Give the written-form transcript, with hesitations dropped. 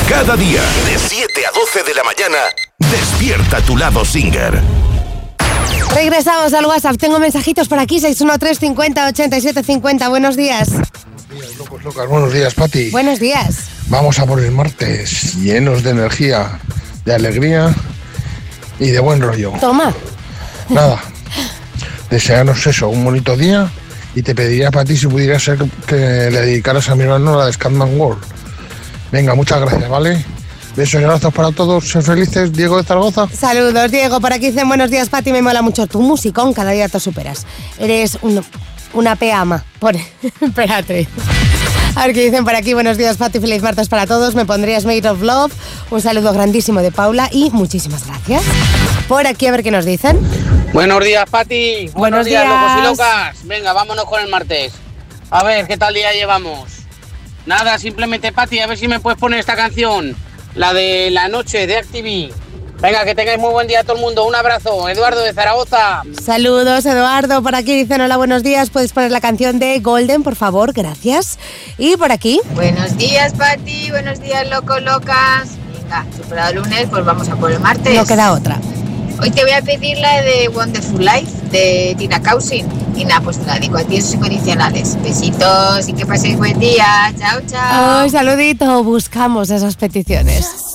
Cada día, de 7 a 12 de la mañana, despierta tu lado singer. Regresamos al WhatsApp. Tengo mensajitos por aquí, 613 50 87 50. Buenos días. Buenos días, locos. Buenos días, Pati. Buenos días. Vamos a por el martes, llenos de energía, de alegría y de buen rollo. Toma. Nada, desearnos eso, un bonito día, y te pediría, Pati, si pudiera ser que le dedicaras a mi hermano la de Scatman World. Venga, muchas gracias, ¿vale? Besos y abrazos para todos, ser felices. Diego de Zaragoza. Saludos, Diego. Por aquí dicen buenos días, Pati. Me mola mucho tu musicón, cada día te superas. Eres una peama. Espérate. A ver qué dicen por aquí. Buenos días, Pati. Feliz martes para todos. Me pondrías Made of Love. Un saludo grandísimo de Paula y muchísimas gracias. Por aquí a ver qué nos dicen. Buenos días, Pati. Buenos días, locos y locas. Venga, vámonos con el martes. A ver, ¿qué tal día llevamos? Nada, simplemente, Pati, a ver si me puedes poner esta canción. La de La Noche, de Activi. Venga, que tengáis muy buen día a todo el mundo. Un abrazo. Eduardo de Zaragoza. Saludos, Eduardo. Por aquí dicen hola, buenos días. Puedes poner la canción de Golden, por favor, gracias. Y por aquí. Buenos días, Pati. Buenos días, locos, locas. Venga, superado el lunes, pues vamos a por el martes. No queda otra. Hoy te voy a pedir la de Wonderful Life, de Tina Cousin. Y nada, pues te la digo a ti, esos incondicionales. Besitos y que paséis buen día. Chao, chao. Un saludito. Buscamos esas peticiones.